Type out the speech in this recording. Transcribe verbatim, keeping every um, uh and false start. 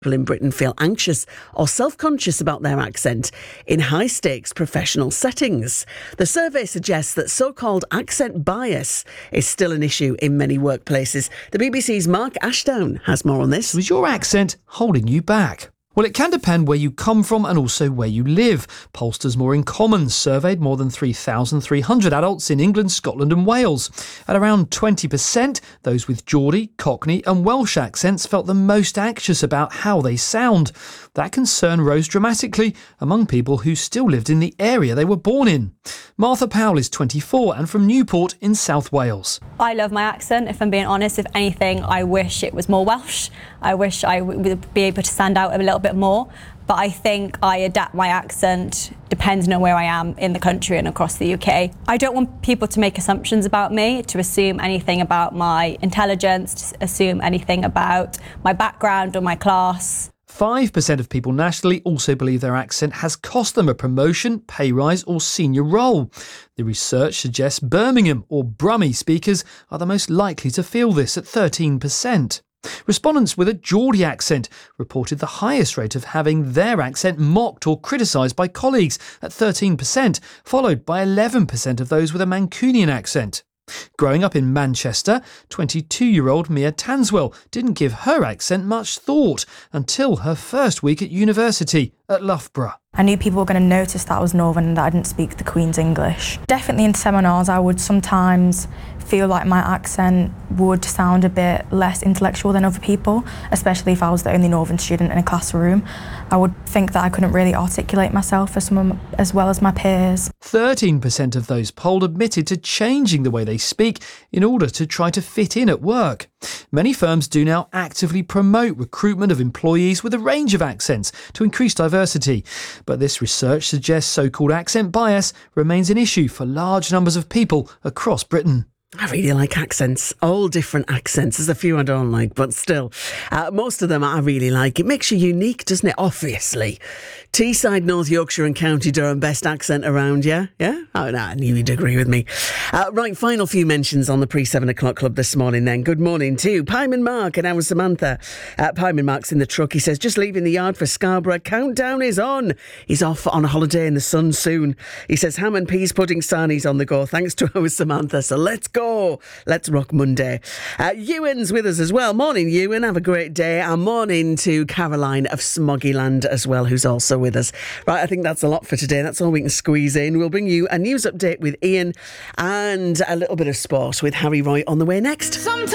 People in Britain feel anxious or self-conscious about their accent in high-stakes professional settings. The survey suggests that so-called accent bias is still an issue in many workplaces. The B B C's Mark Ashdown has more on this. So is your accent holding you back? Well, it can depend where you come from and also where you live. Pollsters More Common surveyed more than three thousand three hundred adults in England, Scotland and Wales. At around twenty percent, those with Geordie, Cockney and Welsh accents felt the most anxious about how they sound. That concern rose dramatically among people who still lived in the area they were born in. Martha Powell is twenty-four and from Newport in South Wales. I love my accent, if I'm being honest. If anything, I wish it was more Welsh. I wish I would be able to stand out a little bit more, but I think I adapt my accent depending on where I am in the country and across the U K. I don't want people to make assumptions about me, to assume anything about my intelligence, to assume anything about my background or my class. five percent of people nationally also believe their accent has cost them a promotion, pay rise or senior role. The research suggests Birmingham or Brummie speakers are the most likely to feel this at thirteen percent. Respondents with a Geordie accent reported the highest rate of having their accent mocked or criticised by colleagues at thirteen percent, followed by eleven percent of those with a Mancunian accent. Growing up in Manchester, twenty-two-year-old Mia Tanswell didn't give her accent much thought until her first week at university at Loughborough. I knew people were going to notice that I was Northern and that I didn't speak the Queen's English. Definitely in seminars I would sometimes feel like my accent would sound a bit less intellectual than other people, especially if I was the only Northern student in a classroom. I would think that I couldn't really articulate myself as, some, as well as my peers. thirteen percent of those polled admitted to changing the way they speak in order to try to fit in at work. Many firms do now actively promote recruitment of employees with a range of accents to increase diversity. But this research suggests so-called accent bias remains an issue for large numbers of people across Britain. I really like accents, all different accents. There's a few I don't like, but still, uh, most of them I really like. It makes you unique, doesn't it? Obviously. Teesside, North Yorkshire and County Durham, best accent around, yeah? Yeah? Oh, no, I knew you'd agree with me. Uh, right, final few mentions on the pre-seven o'clock club this morning then. Good morning to Pyman Mark and our Samantha. Uh, Pyman Mark's in the truck. He says, just leaving the yard for Scarborough. Countdown is on. He's off on a holiday in the sun soon. He says, ham and peas pudding sarnies on the go. Thanks to our Samantha. So let's go. Let's rock Monday. Uh, Ewan's with us as well. Morning, Ewan. Have a great day. And morning to Caroline of Smoggyland as well, who's also with us. Right, I think that's a lot for today. That's all we can squeeze in. We'll bring you a news update with Ian and a little bit of sport with Harry Roy on the way next. Sometimes